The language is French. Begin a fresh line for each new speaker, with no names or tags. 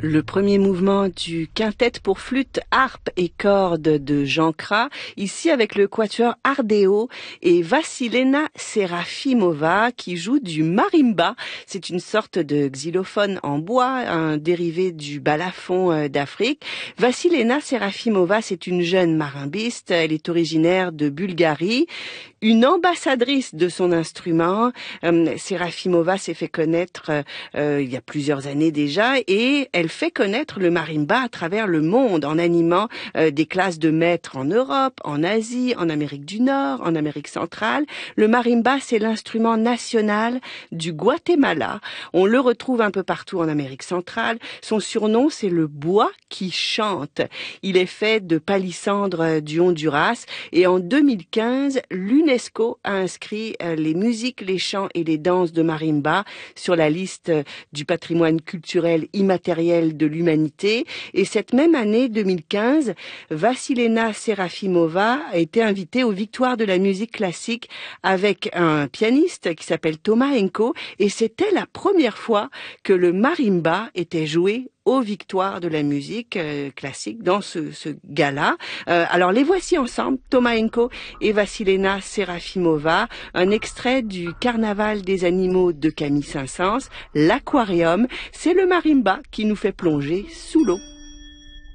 Le premier mouvement du quintet pour flûte, harpe et cordes de Jean Cras, ici avec le quatuor Ardeo et Vassilena Serafimova qui joue du marimba. C'est une sorte de xylophone en bois, un dérivé du balafon d'Afrique. Vassilena Serafimova, c'est une jeune marimbiste, elle est originaire de Bulgarie, une ambassadrice de son instrument. Serafimova s'est fait connaître il y a plusieurs années déjà et elle fait connaître le marimba à travers le monde en animant des classes de maîtres en Europe, en Asie, en Amérique du Nord, en Amérique centrale. Le marimba, c'est l'instrument national du Guatemala. On le retrouve un peu partout en Amérique centrale. Son surnom, c'est le bois qui chante. Il est fait de palissandre du Honduras et en 2015, l'UNESCO a inscrit les musiques, les chants et les danses de marimba sur la liste du patrimoine culturel immatériel de l'humanité. Et cette même année 2015, Vassilena Serafimova a été invitée aux Victoires de la musique classique avec un pianiste qui s'appelle Tomaenko, et c'était la première fois que le marimba était joué aux Victoires de la musique classique dans ce gala. Alors les voici ensemble, Tomaenko et Vassilena Serafimova, un extrait du Carnaval des animaux de Camille Saint-Saëns, l'Aquarium. C'est le marimba qui nous fait plonger sous l'eau.